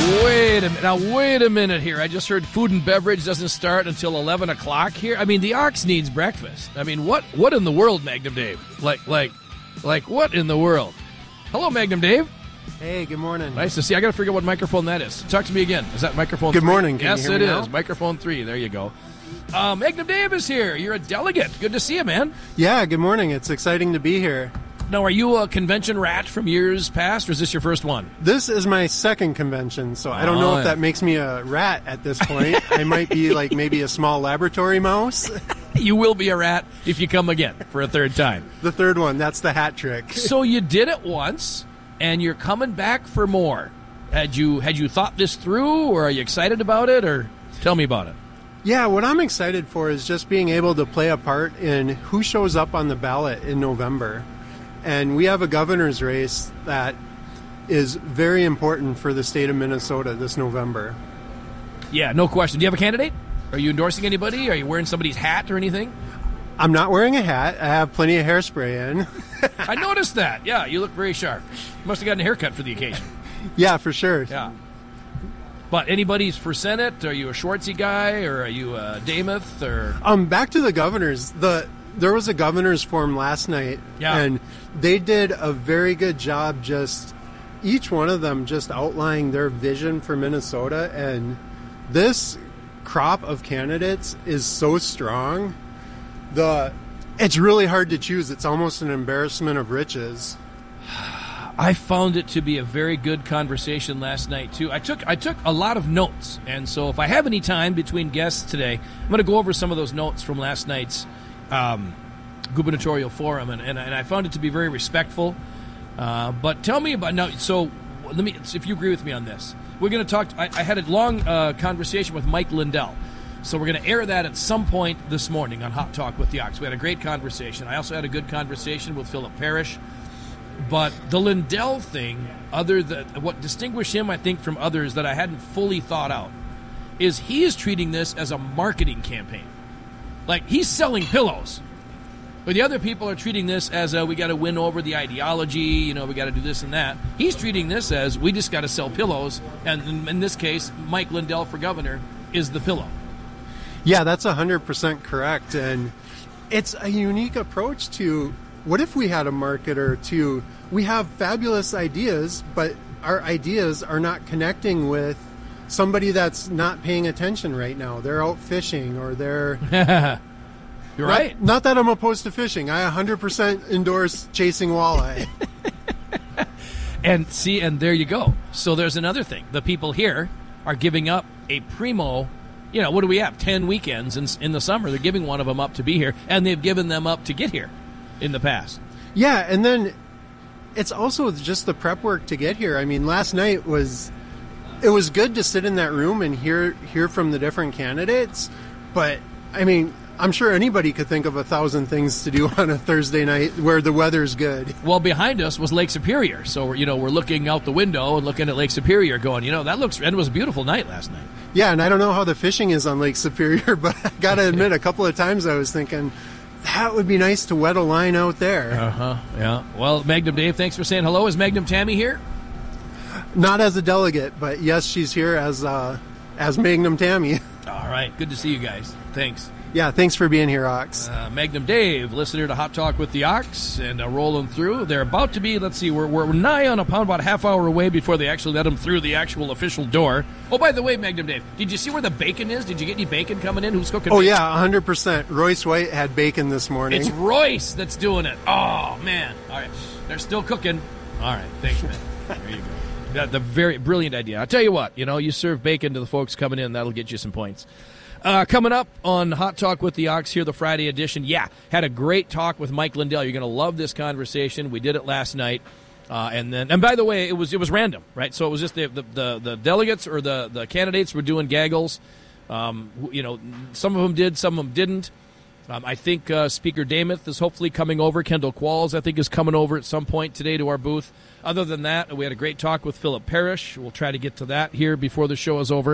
Wait a minute here. I just heard food and beverage doesn't start until 11 o'clock here. I mean, the Ox needs breakfast. I mean, what in the world, Magnum Dave? Like what in the world? Hello, Magnum Dave. Hey, good morning. Nice to see you. I got to figure out what microphone that is. Talk to me again. Is that microphone 3? Good morning. Can yes, you hear me it now? is. Microphone 3. There you go. Magnum Dave is here. You're a delegate. Good to see you, man. Yeah, good morning. It's exciting to be here. Now, are you a convention rat from years past, or is this your first one? This is my second convention, so I don't know if that makes me a rat at this point. I might be like maybe a small laboratory mouse. You will be a rat if you come again for a third time. The third one, that's the hat trick. So you did it once, and you're coming back for more. Had you thought this through, or are you excited about it, or tell me about it? Yeah, what I'm excited for is just being able to play a part in who shows up on the ballot in November. And we have a governor's race that is very important for the state of Minnesota this November. Yeah, no question. Do you have a candidate? Are you endorsing anybody? Are you wearing somebody's hat or anything? I'm not wearing a hat. I have plenty of hairspray in. I noticed that. Yeah, you look very sharp. You must have gotten a haircut for the occasion. Yeah, for sure. Yeah. But anybody's for Senate? Are you a Schwartzy guy, or are you a Damuth? Or back to the governors. There was a governor's forum last night, and they did a very good job. Just each one of them just outlining their vision for Minnesota, and this crop of candidates is so strong. It's really hard to choose. It's almost an embarrassment of riches. I found it to be a very good conversation last night, too. I took a lot of notes, and so if I have any time between guests today, I'm going to go over some of those notes from last night's gubernatorial forum, and I found it to be very respectful. But tell me about now. So let me, if you agree with me on this, we're going to talk. I had a long conversation with Mike Lindell, so we're going to air that at some point this morning on Hot Talk with the Ox. We had a great conversation. I also had a good conversation with Philip Parrish. But the Lindell thing, other than what distinguished him, I think, from others that I hadn't fully thought out, is he is treating this as a marketing campaign. Like, he's selling pillows. But the other people are treating this as we got to win over the ideology, we got to do this and that. He's treating this as we just got to sell pillows, and in this case, Mike Lindell for governor is the pillow. Yeah, that's 100% correct, and it's a unique approach to what if we had a marketer to, we have fabulous ideas, but our ideas are not connecting with somebody that's not paying attention right now. They're out fishing, or they're... You're right. Not that I'm opposed to fishing. I 100% endorse chasing walleye. And there you go. So there's another thing. The people here are giving up a primo, what do we have? 10 weekends in the summer. They're giving one of them up to be here, and they've given them up to get here in the past. Yeah, and then it's also just the prep work to get here. I mean, last night it was good to sit in that room and hear from the different candidates, but I mean, I'm sure anybody could think of 1,000 things to do on a Thursday night where the weather's good. Well, behind us was Lake Superior, so we're looking out the window and looking at Lake Superior, going, it was a beautiful night last night. Yeah, and I don't know how the fishing is on Lake Superior, but I gotta admit, a couple of times I was thinking, that would be nice to wet a line out there. Yeah. Well, Magnum Dave, thanks for saying hello. Is Magnum Tammy here? Not as a delegate, but yes, she's here as Magnum Tammy. All right. Good to see you guys. Thanks. Yeah, thanks for being here, Ox. Magnum Dave, listener to Hot Talk with the Ox, and rolling through. They're about to be, let's see, we're nigh on about a half hour away before they actually let him through the actual official door. Oh, by the way, Magnum Dave, did you see where the bacon is? Did you get any bacon coming in? Who's cooking bacon? Yeah, 100%. Royce White had bacon this morning. It's Royce that's doing it. Oh, man. All right. They're still cooking. All right. Thanks, man. There you go. Got the very brilliant idea. I'll tell you what, you serve bacon to the folks coming in. That'll get you some points. Coming up on Hot Talk with the Ox here, the Friday edition. Yeah, had a great talk with Mike Lindell. You're going to love this conversation. We did it last night. And by the way, it was random, right? So it was just the delegates or the candidates were doing gaggles. Some of them did, some of them didn't. I think Speaker Damuth is hopefully coming over. Kendall Qualls, I think, is coming over at some point today to our booth. Other than that, we had a great talk with Philip Parrish. We'll try to get to that here before the show is over.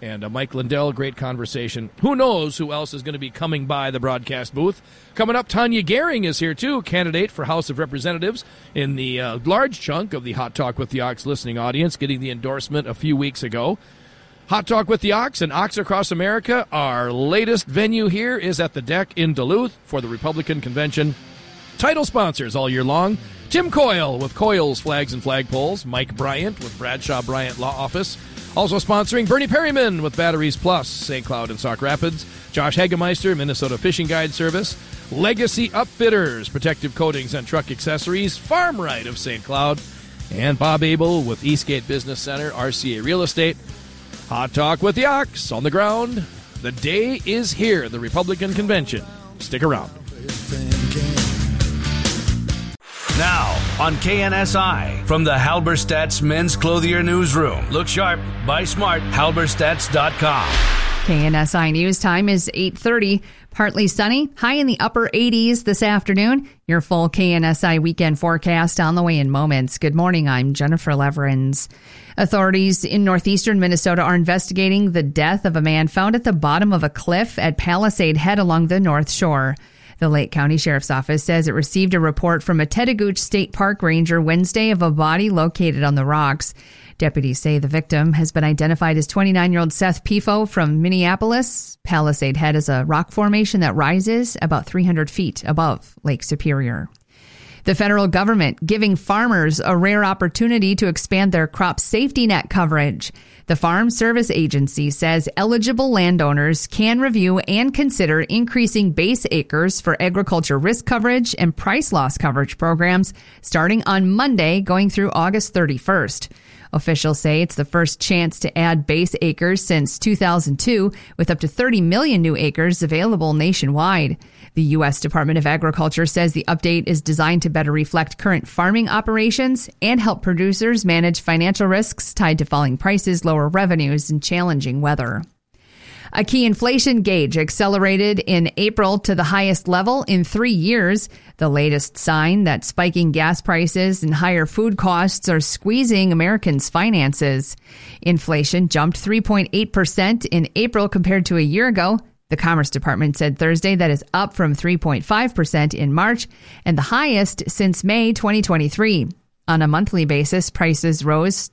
And Mike Lindell, great conversation. Who knows who else is going to be coming by the broadcast booth. Coming up, Tanya Gehring is here, too, candidate for House of Representatives in the large chunk of the Hot Talk with the Ox listening audience, getting the endorsement a few weeks ago. Hot Talk with the Ox and Ox Across America. Our latest venue here is at the Deck in Duluth for the Republican Convention. Title sponsors all year long: Tim Coyle with Coyle's Flags and Flagpoles, Mike Bryant with Bradshaw Bryant Law Office. Also sponsoring Bernie Perryman with Batteries Plus, St. Cloud and Sauk Rapids, Josh Hagemeister, Minnesota Fishing Guide Service, Legacy Upfitters, Protective Coatings and Truck Accessories, Farm Right of St. Cloud, and Bob Abel with Eastgate Business Center, RCA Real Estate. Hot Talk with the Ox on the ground. The day is here, the Republican Convention. Stick around. Now, on KNSI, from the Halberstadt's Men's Clothier Newsroom. Look sharp, buy smart, halberstadts.com. KNSI News Time is 8:30. Partly sunny, high in the upper 80s this afternoon. Your full KNSI weekend forecast on the way in moments. Good morning, I'm Jennifer Leverins. Authorities in northeastern Minnesota are investigating the death of a man found at the bottom of a cliff at Palisade Head along the North Shore. The Lake County Sheriff's Office says it received a report from a Tetagooch State Park ranger Wednesday of a body located on the rocks. Deputies say the victim has been identified as 29-year-old Seth Pifo from Minneapolis. Palisade Head is a rock formation that rises about 300 feet above Lake Superior. The federal government giving farmers a rare opportunity to expand their crop safety net coverage. The Farm Service Agency says eligible landowners can review and consider increasing base acres for agriculture risk coverage and price loss coverage programs starting on Monday going through August 31st. Officials say it's the first chance to add base acres since 2002, with up to 30 million new acres available nationwide. The U.S. Department of Agriculture says the update is designed to better reflect current farming operations and help producers manage financial risks tied to falling prices, lower revenues, and challenging weather. A key inflation gauge accelerated in April to the highest level in 3 years, the latest sign that spiking gas prices and higher food costs are squeezing Americans' finances. Inflation jumped 3.8% in April compared to a year ago. The Commerce Department said Thursday that is up from 3.5% in March and the highest since May 2023. On a monthly basis, prices rose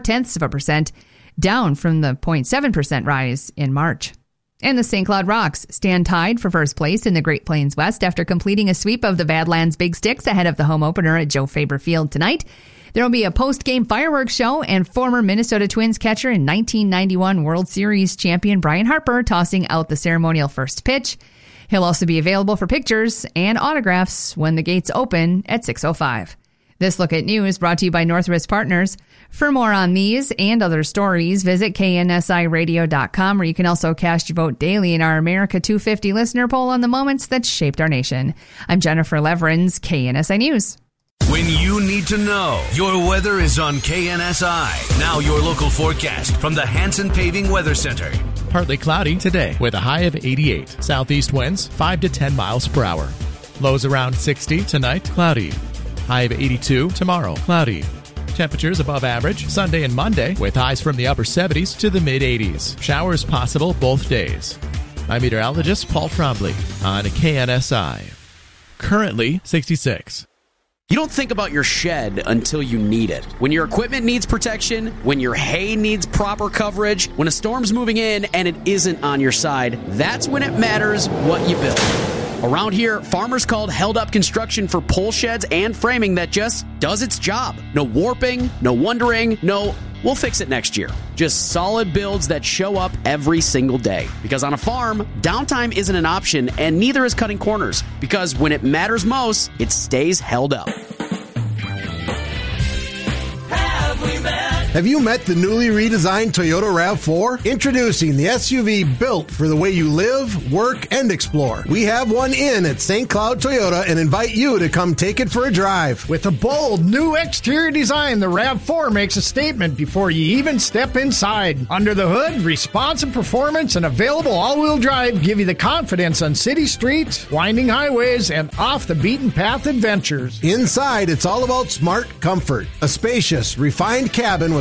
0.4%, down from the 0.7% rise in March. And the St. Cloud Rocks stand tied for first place in the Great Plains West after completing a sweep of the Badlands Big Sticks ahead of the home opener at Joe Faber Field tonight. There will be a post-game fireworks show and former Minnesota Twins catcher and 1991 World Series champion Brian Harper tossing out the ceremonial first pitch. He'll also be available for pictures and autographs when the gates open at 6:05. This Look at News brought to you by Northwest Partners. For more on these and other stories, visit KNSIRadio.com, where you can also cast your vote daily in our America 250 listener poll on the moments that shaped our nation. I'm Jennifer Leverins, KNSI News. When you need to know, your weather is on KNSI. Now your local forecast from the Hanson Paving Weather Center. Partly cloudy today with a high of 88. Southeast winds 5 to 10 miles per hour. Lows around 60 tonight, cloudy. High of 82 tomorrow, cloudy. Temperatures above average Sunday and Monday with highs from the upper 70s to the mid-80s. Showers possible both days. I'm meteorologist Paul Trombley on KNSI. Currently 66. You don't think about your shed until you need it. When your equipment needs protection, when your hay needs proper coverage, when a storm's moving in and it isn't on your side, that's when it matters what you build. Around here, farmers called Held Up Construction for pole sheds and framing that just does its job. No warping, no wondering, no, we'll fix it next year. Just solid builds that show up every single day. Because on a farm, downtime isn't an option, and neither is cutting corners. Because when it matters most, it stays held up. Have you met the newly redesigned Toyota RAV4? Introducing the SUV built for the way you live, work, and explore. We have one in at St. Cloud Toyota and invite you to come take it for a drive. With a bold new exterior design, the RAV4 makes a statement before you even step inside. Under the hood, responsive performance and available all-wheel drive give you the confidence on city streets, winding highways, and off-the-beaten-path adventures. Inside, it's all about smart comfort. A spacious, refined cabin with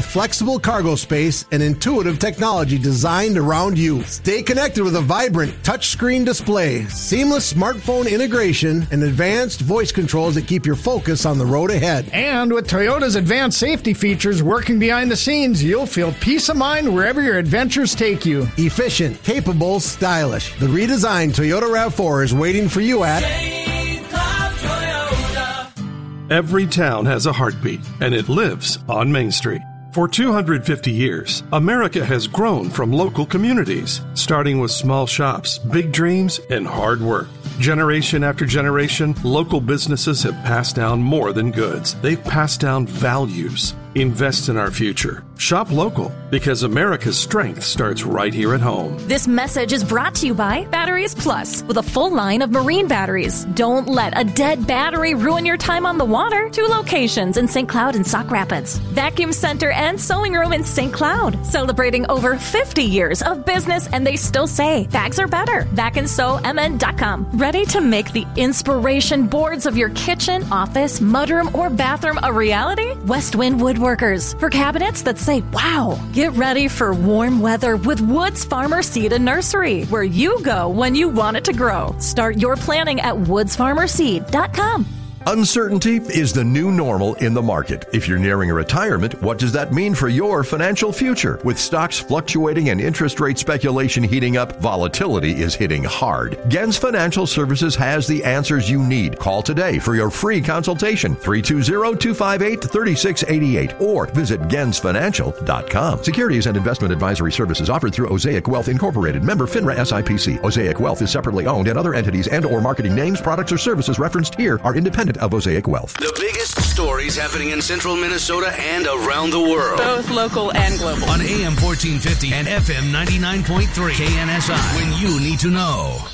with flexible cargo space and intuitive technology designed around you. Stay connected with a vibrant touchscreen display, seamless smartphone integration, and advanced voice controls that keep your focus on the road ahead. And with Toyota's advanced safety features working behind the scenes, you'll feel peace of mind wherever your adventures take you. Efficient, capable, stylish. The redesigned Toyota RAV4 is waiting for you at St. Cloud Toyota. Every town has a heartbeat, and it lives on Main Street. For 250 years, America has grown from local communities, starting with small shops, big dreams, and hard work. Generation after generation, local businesses have passed down more than goods. They've passed down values. Invest in our future. Shop local, because America's strength starts right here at home. This message is brought to you by Batteries Plus, with a full line of marine batteries. Don't let a dead battery ruin your time on the water. 2 locations in St. Cloud and Sauk Rapids. Vacuum Center and Sewing Room in St. Cloud. Celebrating over 50 years of business, and they still say bags are better. VacandSewMN.com. Ready to make the inspiration boards of your kitchen, office, mudroom, or bathroom a reality? Westwind Woodworkers. For cabinets that say, wow. Get ready for warm weather with Woods Farmer Seed and Nursery, where you go when you want it to grow. Start your planning at woodsfarmerseed.com. Uncertainty is the new normal in the market. If you're nearing a retirement, what does that mean for your financial future? With stocks fluctuating and interest rate speculation heating up, volatility is hitting hard. Gens Financial Services has the answers you need. Call today for your free consultation, 320-258-3688, or visit gensfinancial.com. Securities and investment advisory services offered through Osaic Wealth Incorporated, member FINRA SIPC. Osaic Wealth is separately owned, and other entities and or marketing names, products, or services referenced here are independent of Osaic Wealth. The biggest stories happening in central Minnesota and around the world. Both local and global. On AM 1450 and FM 99.3 KNSI. When you need to know.